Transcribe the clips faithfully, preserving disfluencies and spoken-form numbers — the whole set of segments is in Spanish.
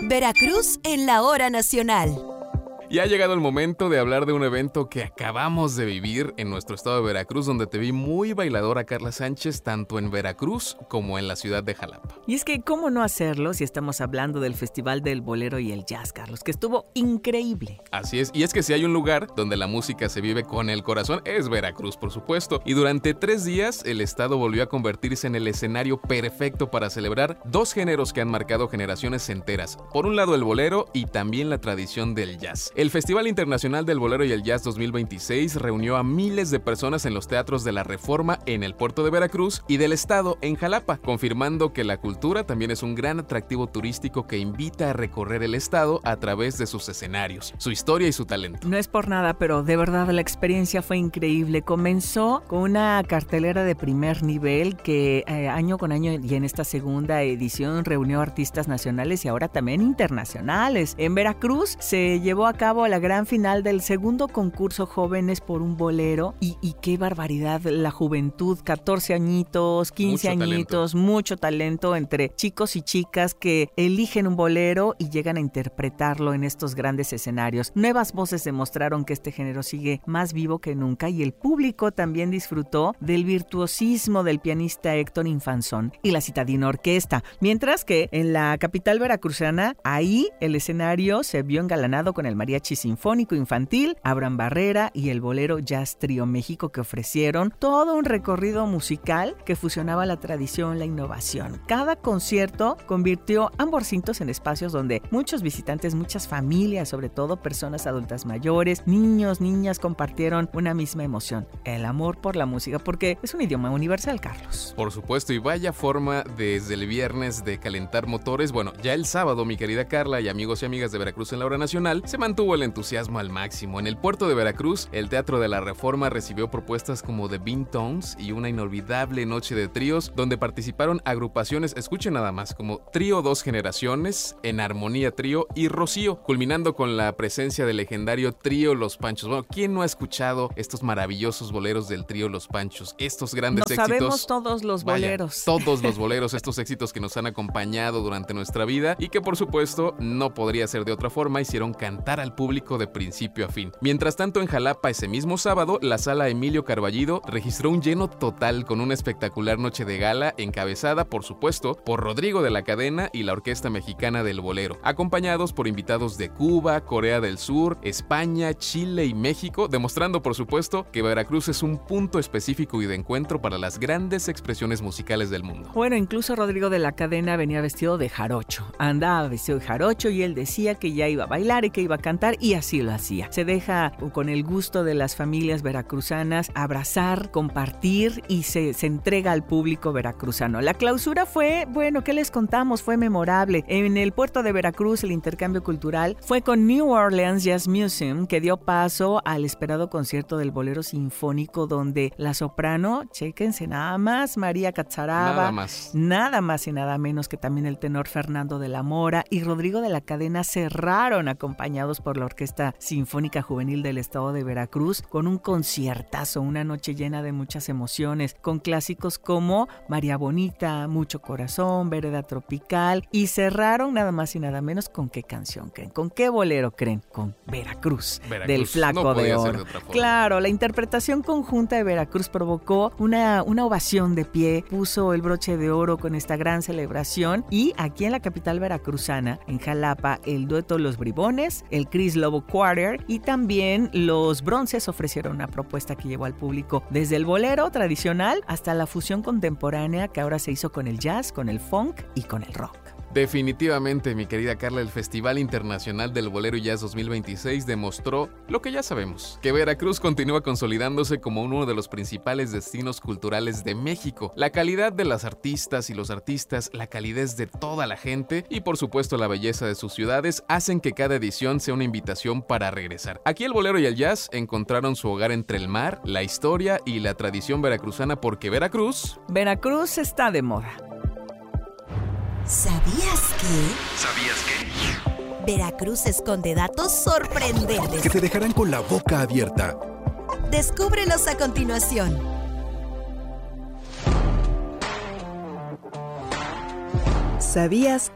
Veracruz en la hora nacional. Y ha llegado el momento de hablar de un evento que acabamos de vivir en nuestro estado de Veracruz, donde te vi muy bailadora, Carla Sánchez, tanto en Veracruz como en la ciudad de Jalapa. Y es que, ¿cómo no hacerlo si estamos hablando del Festival del Bolero y el Jazz, Carlos? Que estuvo increíble. Así es, y es que si hay un lugar donde la música se vive con el corazón, es Veracruz, por supuesto. Y durante tres días, el estado volvió a convertirse en el escenario perfecto para celebrar dos géneros que han marcado generaciones enteras. Por un lado, el bolero y también la tradición del jazz. El Festival Internacional del Bolero y el Jazz dos mil veintiséis reunió a miles de personas en los teatros de la Reforma en el puerto de Veracruz y del estado en Jalapa, confirmando que la cultura también es un gran atractivo turístico que invita a recorrer el estado a través de sus escenarios, su historia y su talento. No es por nada, pero de verdad la experiencia fue increíble. Comenzó con una cartelera de primer nivel que eh, año con año y en esta segunda edición reunió artistas nacionales y ahora también internacionales. En Veracruz se llevó a cabo la gran final del segundo concurso Jóvenes por un Bolero y, y qué barbaridad, la juventud, catorce añitos, quince mucho añitos, talento. mucho talento entre chicos y chicas que eligen un bolero y llegan a interpretarlo en estos grandes escenarios. Nuevas voces demostraron que este género sigue más vivo que nunca y el público también disfrutó del virtuosismo del pianista Héctor Infanzón y la Citadina Orquesta, mientras que en la capital veracruzana, ahí el escenario se vio engalanado con el mariachi sinfónico infantil, Abraham Barrera y el bolero Jazz Trío México, que ofrecieron todo un recorrido musical que fusionaba la tradición, la innovación. Cada concierto convirtió ambos recintos en espacios donde muchos visitantes, muchas familias, sobre todo personas adultas mayores, niños, niñas, compartieron una misma emoción, el amor por la música, porque es un idioma universal, Carlos. Por supuesto, y vaya forma desde el viernes de calentar motores. Bueno, ya el sábado, mi querida Carla y amigos y amigas de Veracruz en la hora nacional, se mantuvo el entusiasmo al máximo. En el puerto de Veracruz, el Teatro de la Reforma recibió propuestas como The Bean Tones y una inolvidable noche de tríos donde participaron agrupaciones, escuchen nada más, como Trío Dos Generaciones, En Armonía Trío y Rocío, culminando con la presencia del legendario Trío Los Panchos. Bueno, ¿quién no ha escuchado estos maravillosos boleros del Trío Los Panchos? Estos grandes nos éxitos. Sabemos todos los vaya, boleros. Todos los boleros, estos éxitos que nos han acompañado durante nuestra vida y que por supuesto no podría ser de otra forma, hicieron cantar al público de principio a fin. Mientras tanto, en Jalapa ese mismo sábado, la sala Emilio Carballido registró un lleno total con una espectacular noche de gala encabezada, por supuesto, por Rodrigo de la Cadena y la Orquesta Mexicana del Bolero, acompañados por invitados de Cuba, Corea del Sur, España, Chile y México, demostrando, por supuesto, que Veracruz es un punto específico y de encuentro para las grandes expresiones musicales del mundo. Bueno, incluso Rodrigo de la Cadena venía vestido de jarocho, andaba vestido de jarocho y él decía que ya iba a bailar y que iba a cantar y así lo hacía. Se deja con el gusto de las familias veracruzanas abrazar, compartir y se, se entrega al público veracruzano. La clausura fue, bueno, ¿qué les contamos? Fue memorable. En el puerto de Veracruz el intercambio cultural fue con New Orleans Jazz Museum, que dio paso al esperado concierto del bolero sinfónico donde la soprano, chéquense nada más, María Catzaraba, nada más. nada más y nada menos que también el tenor Fernando de la Mora y Rodrigo de la Cadena cerraron acompañados por la Orquesta Sinfónica Juvenil del Estado de Veracruz con un conciertazo, una noche llena de muchas emociones, con clásicos como María Bonita, Mucho Corazón, Vereda Tropical y cerraron nada más y nada menos con qué canción creen, con qué bolero creen, con Veracruz, Veracruz. del Flaco no de Oro. De otra forma. Claro, la interpretación conjunta de Veracruz provocó una, una ovación de pie, puso el broche de oro con esta gran celebración y aquí en la capital veracruzana, en Jalapa, el dueto Los Bribones, el Chris Lobo Quarter y también los Bronces ofrecieron una propuesta que llevó al público desde el bolero tradicional hasta la fusión contemporánea que ahora se hizo con el jazz, con el funk y con el rock. Definitivamente, mi querida Carla, el Festival Internacional del Bolero y Jazz dos mil veintiséis demostró lo que ya sabemos, que Veracruz continúa consolidándose como uno de los principales destinos culturales de México. La calidad de las artistas y los artistas, la calidez de toda la gente y por supuesto la belleza de sus ciudades hacen que cada edición sea una invitación para regresar. Aquí el bolero y el jazz encontraron su hogar entre el mar, la historia y la tradición veracruzana porque Veracruz... Veracruz está de moda. ¿Sabías que? ¿Sabías que? Veracruz esconde datos sorprendentes que te dejarán con la boca abierta. Descúbrelos a continuación. ¿Sabías que?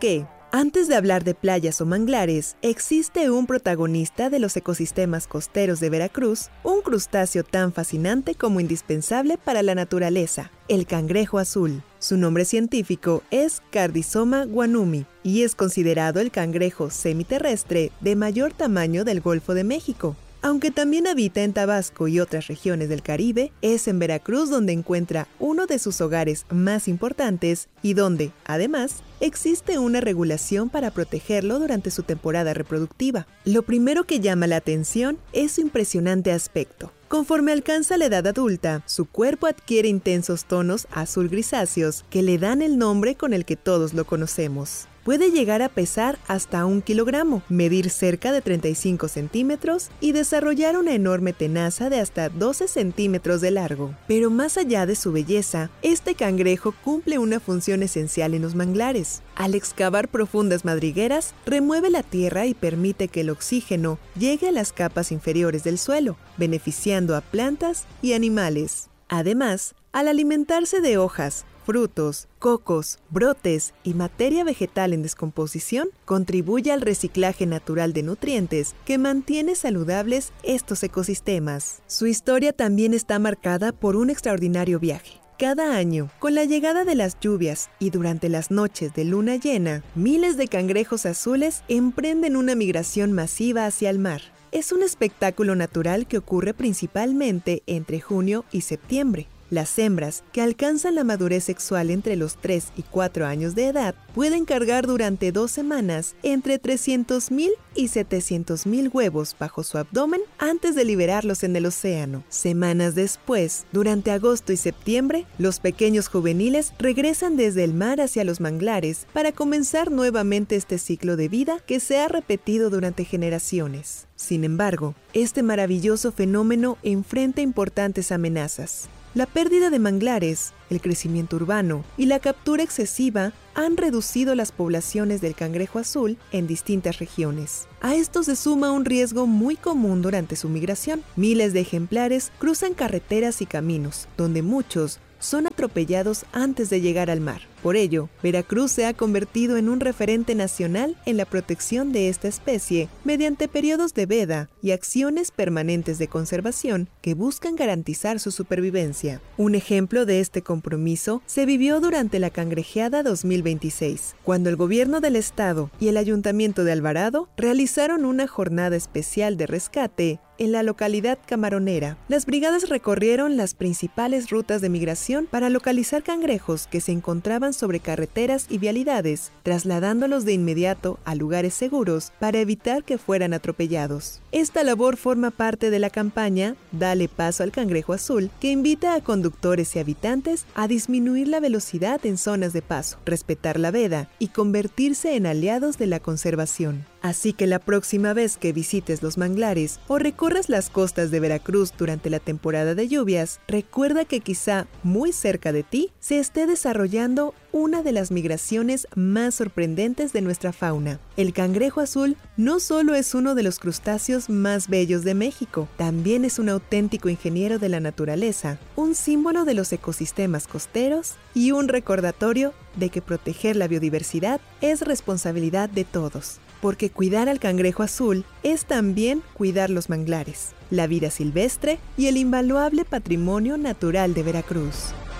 Antes de hablar de playas o manglares, existe un protagonista de los ecosistemas costeros de Veracruz, un crustáceo tan fascinante como indispensable para la naturaleza, el cangrejo azul. Su nombre científico es Cardizoma guanumi y es considerado el cangrejo semiterrestre de mayor tamaño del Golfo de México. Aunque también habita en Tabasco y otras regiones del Caribe, es en Veracruz donde encuentra uno de sus hogares más importantes y donde, además, existe una regulación para protegerlo durante su temporada reproductiva. Lo primero que llama la atención es su impresionante aspecto. Conforme alcanza la edad adulta, su cuerpo adquiere intensos tonos azul grisáceos que le dan el nombre con el que todos lo conocemos. Puede llegar a pesar hasta un kilogramo, medir cerca de treinta y cinco centímetros y desarrollar una enorme tenaza de hasta doce centímetros de largo. Pero más allá de su belleza, este cangrejo cumple una función esencial en los manglares. Al excavar profundas madrigueras, remueve la tierra y permite que el oxígeno llegue a las capas inferiores del suelo, beneficiando a plantas y animales. Además, al alimentarse de hojas, frutos, cocos, brotes y materia vegetal en descomposición, contribuye al reciclaje natural de nutrientes que mantiene saludables estos ecosistemas. Su historia también está marcada por un extraordinario viaje. Cada año, con la llegada de las lluvias y durante las noches de luna llena, miles de cangrejos azules emprenden una migración masiva hacia el mar. Es un espectáculo natural que ocurre principalmente entre junio y septiembre. Las hembras, que alcanzan la madurez sexual entre los tres y cuatro años de edad, pueden cargar durante dos semanas entre trescientos mil y setecientos mil huevos bajo su abdomen antes de liberarlos en el océano. Semanas después, durante agosto y septiembre, los pequeños juveniles regresan desde el mar hacia los manglares para comenzar nuevamente este ciclo de vida que se ha repetido durante generaciones. Sin embargo, este maravilloso fenómeno enfrenta importantes amenazas. La pérdida de manglares, el crecimiento urbano y la captura excesiva han reducido las poblaciones del cangrejo azul en distintas regiones. A esto se suma un riesgo muy común durante su migración. Miles de ejemplares cruzan carreteras y caminos, donde muchos son atropellados antes de llegar al mar. Por ello, Veracruz se ha convertido en un referente nacional en la protección de esta especie mediante periodos de veda y acciones permanentes de conservación que buscan garantizar su supervivencia. Un ejemplo de este compromiso se vivió durante la Cangrejeada dos mil veintiséis, cuando el gobierno del estado y el ayuntamiento de Alvarado realizaron una jornada especial de rescate en la localidad camaronera. Las brigadas recorrieron las principales rutas de migración para localizar cangrejos que se encontraban sobre carreteras y vialidades, trasladándolos de inmediato a lugares seguros para evitar que fueran atropellados. Esta labor forma parte de la campaña Dale Paso al Cangrejo Azul, que invita a conductores y habitantes a disminuir la velocidad en zonas de paso, respetar la veda y convertirse en aliados de la conservación. Así que la próxima vez que visites los manglares o recorras las costas de Veracruz durante la temporada de lluvias, recuerda que quizá muy cerca de ti se esté desarrollando una de las migraciones más sorprendentes de nuestra fauna. El cangrejo azul no solo es uno de los crustáceos más bellos de México, también es un auténtico ingeniero de la naturaleza, un símbolo de los ecosistemas costeros y un recordatorio de que proteger la biodiversidad es responsabilidad de todos. Porque cuidar al cangrejo azul es también cuidar los manglares, la vida silvestre y el invaluable patrimonio natural de Veracruz.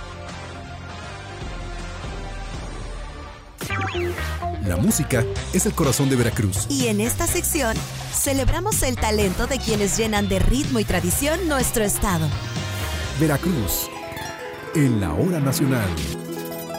La música es el corazón de Veracruz. Y en esta sección celebramos el talento de quienes llenan de ritmo y tradición nuestro estado. Veracruz, en la hora nacional.